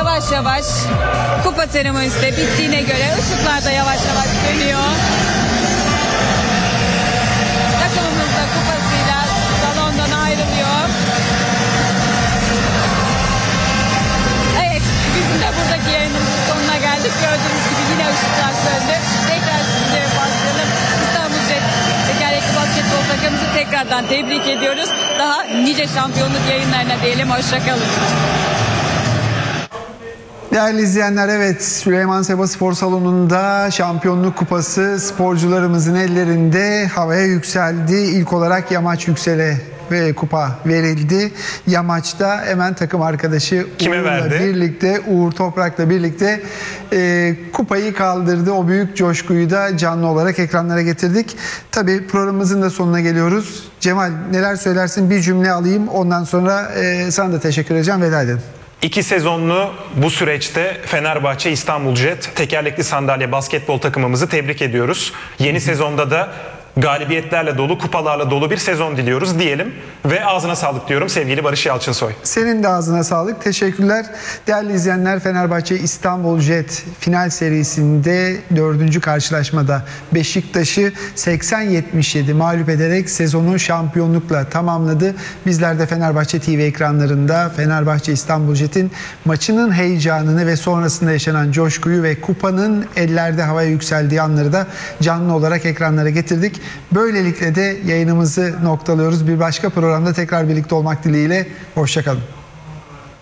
yavaş yavaş kupa seremonisi de bittiğine göre ışıklar da yavaş yavaş dönüyor. Takımımız da kupasıyla salondan ayrılıyor. Evet, bizim de buradaki yayınımızın sonuna geldik. Gördüğünüz gibi yine ışıklar söndü. Tekrar sizlere başlayalım. İstanbul Jet tekerlekli basketbol takımımızı tekrardan tebrik ediyoruz. Daha nice şampiyonluk yayınlarına diyelim. Hoşçakalın. Değerli izleyenler, evet, Süleyman Seba Spor Salonu'nda şampiyonluk kupası sporcularımızın ellerinde havaya yükseldi. İlk olarak Yamaç Yüksel'e ve kupa verildi. Yamaç'ta hemen takım arkadaşı Uğur Toprak'la birlikte kupayı kaldırdı. O büyük coşkuyu da canlı olarak ekranlara getirdik. Tabii programımızın da sonuna geliyoruz. Cemal, neler söylersin? Bir cümle alayım. Ondan sonra sana da teşekkür edeceğim. Veda edelim. 2 sezonlu bu süreçte Fenerbahçe İstanbul Jet tekerlekli sandalye basketbol takımımızı tebrik ediyoruz. Yeni sezonda da galibiyetlerle dolu, kupalarla dolu bir sezon diliyoruz diyelim. Ve ağzına sağlık diyorum sevgili Barış Yalçınsoy. Senin de ağzına sağlık. Teşekkürler. Değerli izleyenler, Fenerbahçe İstanbul Jet final serisinde 4. karşılaşmada Beşiktaş'ı 80-77 mağlup ederek sezonu şampiyonlukla tamamladı. Bizler de Fenerbahçe TV ekranlarında Fenerbahçe İstanbul Jet'in maçının heyecanını ve sonrasında yaşanan coşkuyu ve kupanın ellerde havaya yükseldiği anları da canlı olarak ekranlara getirdik. Böylelikle de yayınımızı noktalıyoruz. Bir başka programda tekrar birlikte olmak dileğiyle. Hoşça kalın.